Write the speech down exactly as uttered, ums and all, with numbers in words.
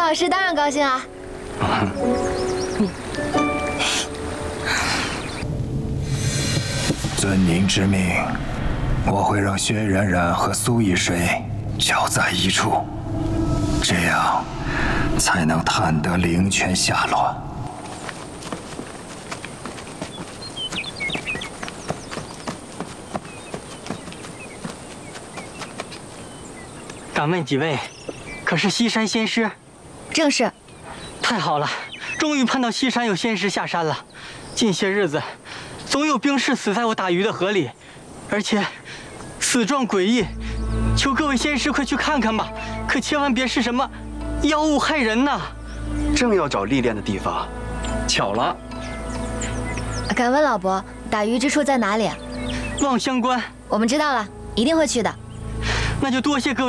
老师当然高兴啊。 遵您之命，我会让薛冉冉和苏易水搅在一处，这样才能探得灵泉下落。 敢问几位，可是西山仙师？ 正是。 太好了，终于盼到西山有仙师下山了。近些日子，总有兵士死在我打鱼的河里，而且死状诡异，求各位仙师快去看看吧，可千万别是什么妖物害人呐！ 正要找历练的地方，巧了。 敢问老伯，打鱼之处在哪里？ 望乡关。 我们知道了，一定会去的。 那就多谢各位。